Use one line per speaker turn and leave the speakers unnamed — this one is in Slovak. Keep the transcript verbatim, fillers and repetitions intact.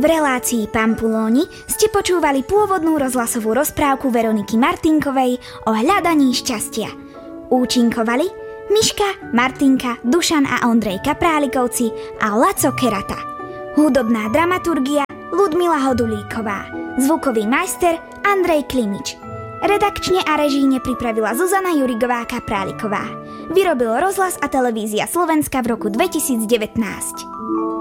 V relácii Pampulóni ste počúvali pôvodnú rozhlasovú rozprávku Veroniky Martinkovej o hľadaní šťastia. Účinkovali Miška, Martinka, Dušan a Ondrej Kaprálikovci a Laco Kerata. Hudobná dramaturgia Ľudmila Hodulíková. Zvukový majster Andrej Klimič. Redakčne a režíne pripravila Zuzana Jurigová Kapráliková. Vyrobil Rozhlas a televízia Slovenska v roku dvetisícdevätnásť.